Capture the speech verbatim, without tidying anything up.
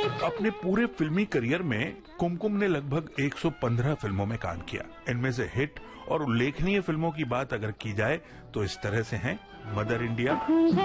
अपने पूरे फिल्मी करियर में कुमकुम ने लगभग एक सौ पंद्रह फिल्मों में काम किया। इनमें से हिट और उल्लेखनीय फिल्मों की बात अगर की जाए तो इस तरह से हैं मदर इंडिया,